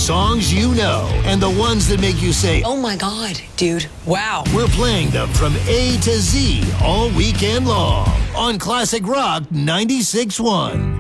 songs you know and the ones that make you say, oh my God, dude, wow. We're playing them from A to Z all weekend long on Classic Rock 96.1.